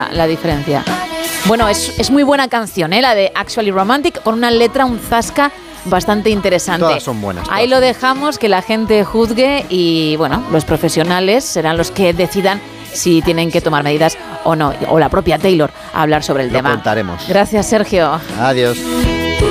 la diferencia. Bueno, es muy buena canción, la de Actually Romantic, con una letra, un zasca bastante interesante. Todas son buenas. Ahí lo dejamos, que la gente juzgue y, bueno, los profesionales serán los que decidan si tienen que tomar medidas o no, o la propia Taylor a hablar sobre el tema. Lo contaremos. Gracias, Sergio. Adiós.